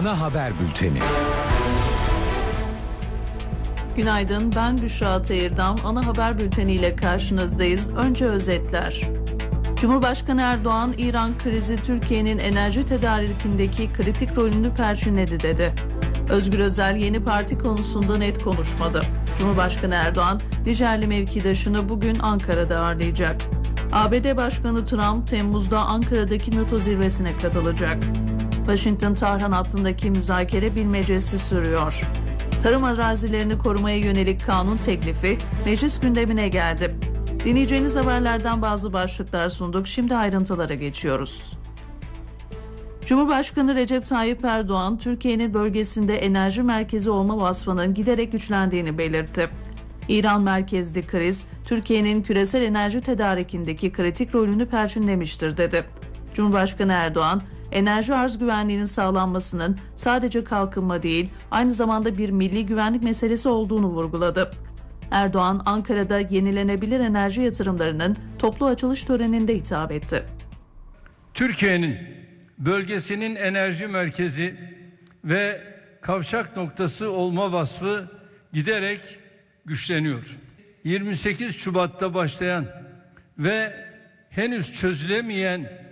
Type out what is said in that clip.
Ana Haber Bülteni. Günaydın, ben Büşra Teyirdam. Ana Haber Bülteni ile karşınızdayız. Önce özetler. Cumhurbaşkanı Erdoğan, İran krizi Türkiye'nin enerji tedarikindeki kritik rolünü perçinledi dedi. Özgür Özel yeni parti konusunda net konuşmadı. Cumhurbaşkanı Erdoğan, Nijerli mevkidaşını bugün Ankara'da ağırlayacak. ABD Başkanı Trump, Temmuz'da Ankara'daki NATO zirvesine katılacak. Washington-Tahran hattındaki müzakere bilmecesi sürüyor. Tarım arazilerini korumaya yönelik kanun teklifi meclis gündemine geldi. Dinleyeceğiniz haberlerden bazı başlıklar sunduk. Şimdi ayrıntılara geçiyoruz. Cumhurbaşkanı Recep Tayyip Erdoğan, Türkiye'nin bölgesinde enerji merkezi olma vasfının giderek güçlendiğini belirtti. İran merkezli kriz, Türkiye'nin küresel enerji tedarikindeki kritik rolünü perçinlemiştir dedi. Cumhurbaşkanı Erdoğan, enerji arz güvenliğinin sağlanmasının sadece kalkınma değil, aynı zamanda bir milli güvenlik meselesi olduğunu vurguladı. Erdoğan, Ankara'da yenilenebilir enerji yatırımlarının toplu açılış töreninde hitap etti. Türkiye'nin bölgesinin enerji merkezi ve kavşak noktası olma vasfı giderek güçleniyor. 28 Şubat'ta başlayan ve henüz çözülemeyen